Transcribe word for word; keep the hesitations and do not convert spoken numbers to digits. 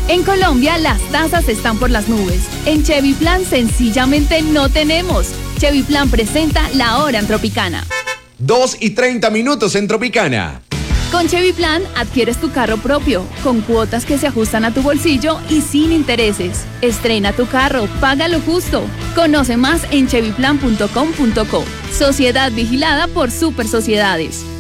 En Colombia las tasas están por las nubes. En Chevy Plan sencillamente no tenemos. Chevy Plan presenta La Hora en Tropicana. dos y treinta minutos en Tropicana. Con Chevy Plan adquieres tu carro propio, con cuotas que se ajustan a tu bolsillo y sin intereses. Estrena tu carro, paga lo justo. Conoce más en chevy plan punto com punto co. Sociedad vigilada por Super Sociedades.